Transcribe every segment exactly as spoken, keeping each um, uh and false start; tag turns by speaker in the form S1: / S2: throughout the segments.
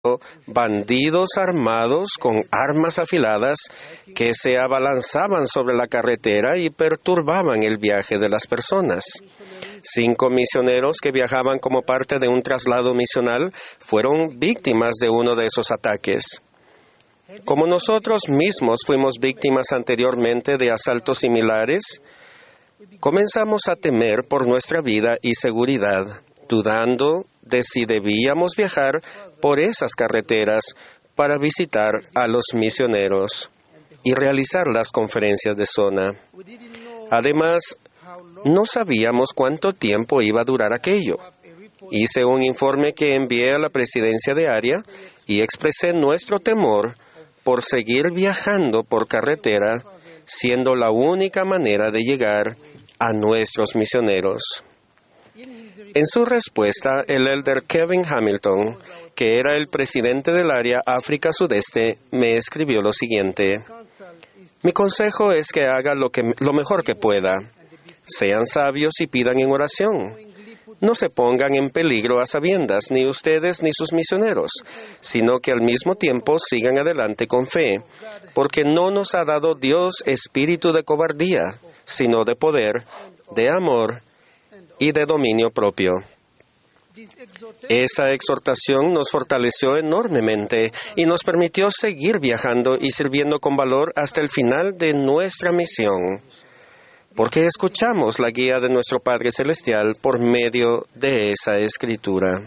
S1: bandidos armados con armas afiladas que se abalanzaban sobre la carretera y perturbaban el viaje de las personas. Cinco misioneros que viajaban como parte de un traslado misional fueron víctimas de uno de esos ataques. Como nosotros mismos fuimos víctimas anteriormente de asaltos similares, comenzamos a temer por nuestra vida y seguridad, dudando de si debíamos viajar por esas carreteras para visitar a los misioneros y realizar las conferencias de zona. Además, no sabíamos cuánto tiempo iba a durar aquello. Hice un informe que envié a la presidencia de área y expresé nuestro temor por seguir viajando por carretera, siendo la única manera de llegar a nuestros misioneros. En su respuesta, el elder Kevin Hamilton, que era el presidente del área África Sudeste, me escribió lo siguiente: mi consejo es que haga lo, que, lo mejor que pueda. Sean sabios y pidan en oración. No se pongan en peligro a sabiendas, ni ustedes ni sus misioneros, sino que al mismo tiempo sigan adelante con fe, porque no nos ha dado Dios espíritu de cobardía, sino de poder, de amor y de dominio propio. Esa exhortación nos fortaleció enormemente y nos permitió seguir viajando y sirviendo con valor hasta el final de nuestra misión, porque escuchamos la guía de nuestro Padre Celestial por medio de esa escritura.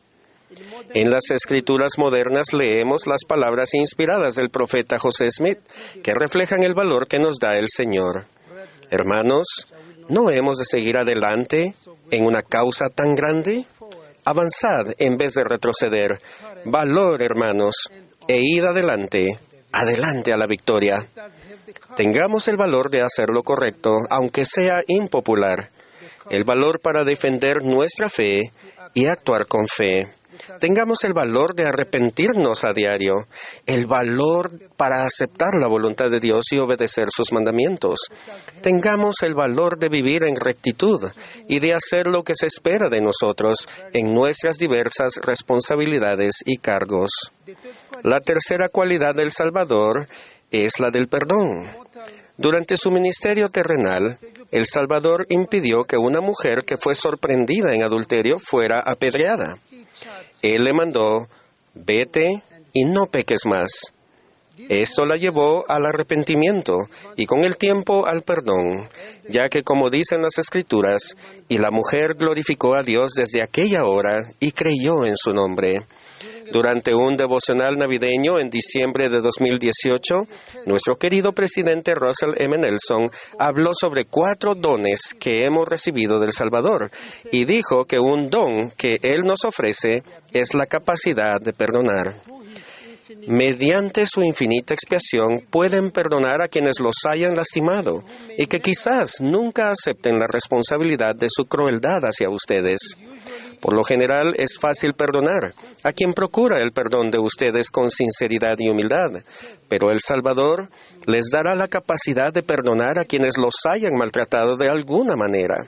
S1: En las escrituras modernas leemos las palabras inspiradas del profeta José Smith, que reflejan el valor que nos da el Señor. Hermanos, ¿no hemos de seguir adelante en una causa tan grande? Avanzad en vez de retroceder. Valor, hermanos, e id adelante, adelante a la victoria. Tengamos el valor de hacer lo correcto, aunque sea impopular. El valor para defender nuestra fe y actuar con fe. Tengamos el valor de arrepentirnos a diario. El valor para aceptar la voluntad de Dios y obedecer sus mandamientos. Tengamos el valor de vivir en rectitud y de hacer lo que se espera de nosotros en nuestras diversas responsabilidades y cargos. La tercera cualidad del Salvador es la del perdón. Durante su ministerio terrenal, el Salvador impidió que una mujer que fue sorprendida en adulterio fuera apedreada. Él le mandó: vete y no peques más. Esto la llevó al arrepentimiento y con el tiempo al perdón, ya que, como dicen las Escrituras, y la mujer glorificó a Dios desde aquella hora y creyó en su nombre. Durante un devocional navideño en diciembre de dos mil dieciocho, nuestro querido presidente Russell M. Nelson habló sobre cuatro dones que hemos recibido del Salvador y dijo que un don que Él nos ofrece es la capacidad de perdonar. Mediante su infinita expiación pueden perdonar a quienes los hayan lastimado y que quizás nunca acepten la responsabilidad de su crueldad hacia ustedes. Por lo general es fácil perdonar a quien procura el perdón de ustedes con sinceridad y humildad, pero el Salvador les dará la capacidad de perdonar a quienes los hayan maltratado de alguna manera.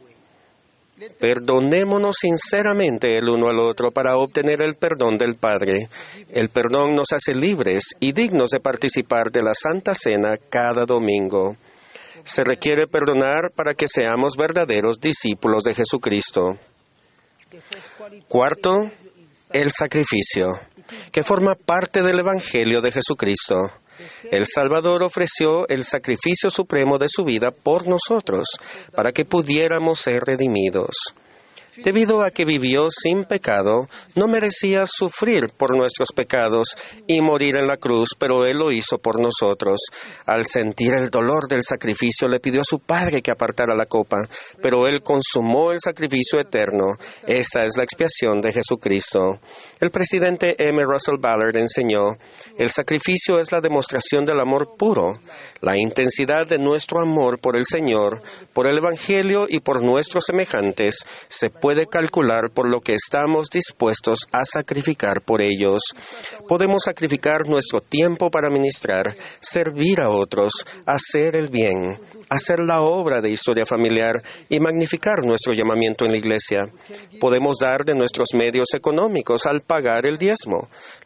S1: Perdonémonos sinceramente el uno al otro para obtener el perdón del Padre. El perdón nos hace libres y dignos de participar de la Santa Cena cada domingo. Se requiere perdonar para que seamos verdaderos discípulos de Jesucristo. Cuarto, el sacrificio, que forma parte del Evangelio de Jesucristo. El Salvador ofreció el sacrificio supremo de su vida por nosotros, para que pudiéramos ser redimidos. Debido a que vivió sin pecado, no merecía sufrir por nuestros pecados y morir en la cruz, pero Él lo hizo por nosotros. Al sentir el dolor del sacrificio, le pidió a su Padre que apartara la copa, pero Él consumó el sacrificio eterno. Esta es la expiación de Jesucristo. El presidente M. Russell Ballard enseñó: el sacrificio es la demostración del amor puro, la intensidad de nuestro amor por el Señor, por el Evangelio y por nuestros semejantes se puede puede calcular por lo que estamos dispuestos a sacrificar por ellos. Podemos sacrificar nuestro tiempo para ministrar, servir a otros, hacer el bien, hacer la obra de historia familiar y magnificar nuestro llamamiento en la iglesia. Podemos dar de nuestros medios económicos al pagar el diezmo.